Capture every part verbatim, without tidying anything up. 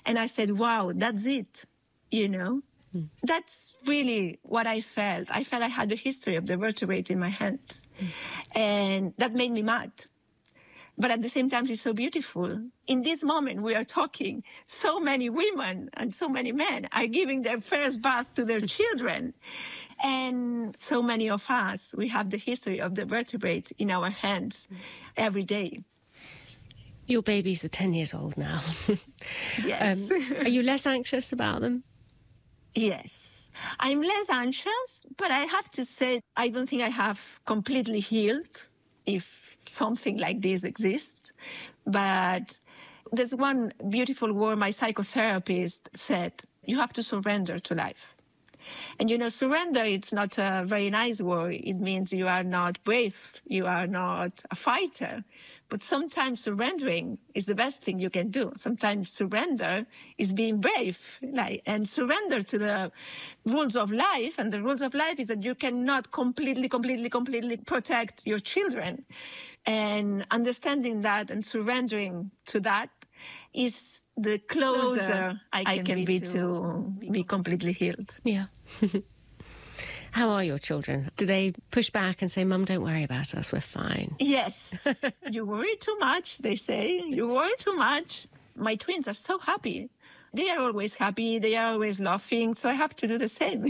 And I said, wow, that's it, you know? Mm. That's really what I felt. I felt I had the history of the vertebrates in my hands. Mm. And that made me mad. But at the same time, it's so beautiful. In this moment, we are talking, so many women and so many men are giving their first bath to their children. And so many of us, we have the history of the vertebrate in our hands every day. Your babies are ten years old now. Yes. um, are you less anxious about them? Yes. I'm less anxious, but I have to say, I don't think I have completely healed, if something like this exists. But there's one beautiful word my psychotherapist said: you have to surrender to life. And, you know, surrender, it's not a very nice word. It means you are not brave, you are not a fighter. But sometimes surrendering is the best thing you can do. Sometimes surrender is being brave, like, and surrender to the rules of life. And the rules of life is that you cannot completely, completely, completely protect your children. And understanding that and surrendering to that is the closer, closer I can, I can be, be to, to be completely healed. Yeah. How are your children? Do they push back and say, Mum, don't worry about us, we're fine? Yes. You worry too much, they say. You worry too much. My twins are so happy. They are always happy. They are always laughing. So I have to do the same.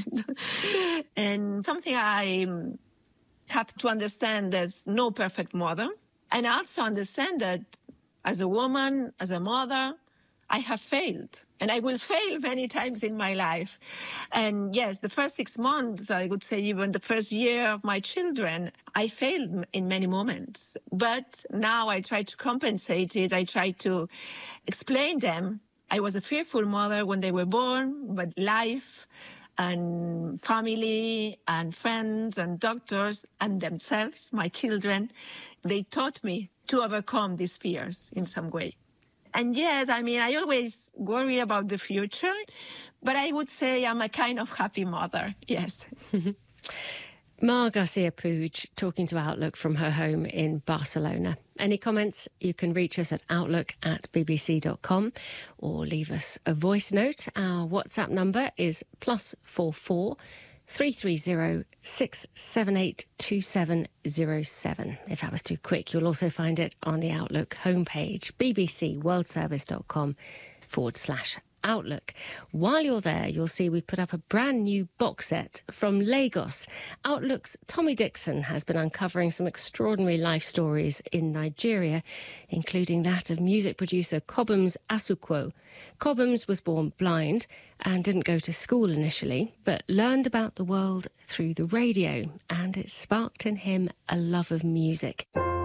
And something I have to understand, there's no perfect mother. And I also understand that as a woman, as a mother, I have failed. And I will fail many times in my life. And yes, the first six months, I would say even the first year of my children, I failed in many moments. But now I try to compensate it. I try to explain them. I was a fearful mother when they were born, but life and family and friends and doctors and themselves, my children, they taught me to overcome these fears in some way. And yes, I mean, I always worry about the future, but I would say I'm a kind of happy mother, yes. Mar Garcia Puig talking to Outlook from her home in Barcelona. Any comments, you can reach us at outlook at b b c dot com or leave us a voice note. Our WhatsApp number is plus four four three three zero six seven eight two seven zero seven. If that was too quick, you'll also find it on the Outlook homepage, bbcworldservice.com forward slash Outlook. While you're there, you'll see we've put up a brand new box set from Lagos. Outlook's Tommy Dixon has been uncovering some extraordinary life stories in Nigeria, including that of music producer Cobhams Asukwo. Cobhams was born blind and didn't go to school initially, but learned about the world through the radio, and it sparked in him a love of music.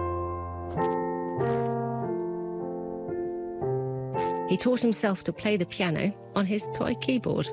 He taught himself to play the piano on his toy keyboard.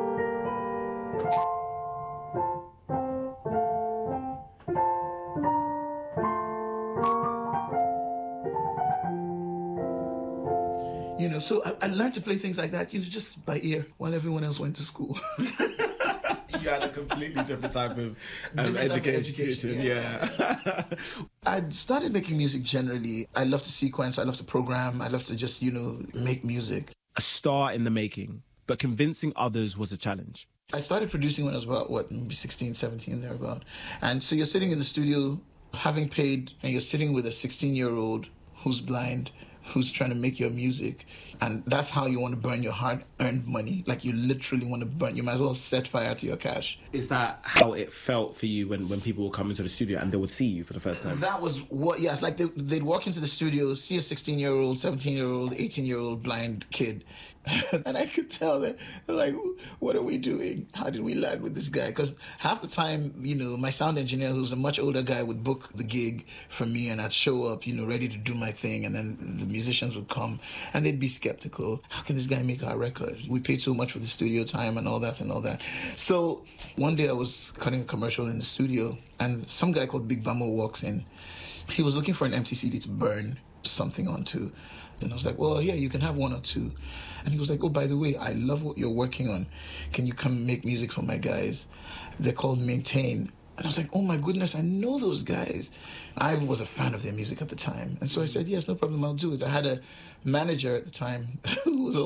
You know, so I, I learned to play things like that, you know, just by ear while everyone else went to school. You had a completely different type of um, different education. Type of education. Yeah. yeah. I started making music generally. I love to sequence, I love to program, I love to just, you know, make music. A star in the making, but convincing others was a challenge. I started producing when I was about, what, maybe sixteen, seventeen, thereabout. And so you're sitting in the studio, having paid, and you're sitting with a sixteen-year-old who's blind, who's trying to make your music. And that's how you want to burn your hard-earned money. Like, you literally want to burn. You might as well set fire to your cash. Is that how it felt for you when, when people would come into the studio and they would see you for the first time? That was what, yes. Like, they, they'd walk into the studio, see a sixteen-year-old, seventeen-year-old, eighteen-year-old blind kid. And I could tell that, like, what are we doing? How did we land with this guy? Because half the time, you know, my sound engineer, who's a much older guy, would book the gig for me, and I'd show up, you know, ready to do my thing. And then the musicians would come and they'd be skeptical. How can this guy make our record? We paid so much for the studio time and all that and all that. So one day I was cutting a commercial in the studio, and some guy called Big Bamo walks in. He was looking for an empty C D to burn something onto. And I was like, well, yeah, you can have one or two. And he was like, oh, by the way, I love what you're working on. Can you come make music for my guys? They're called Maintain. And I was like, oh, my goodness, I know those guys. I was a fan of their music at the time. And so I said, yes, no problem, I'll do it. I had a manager at the time who was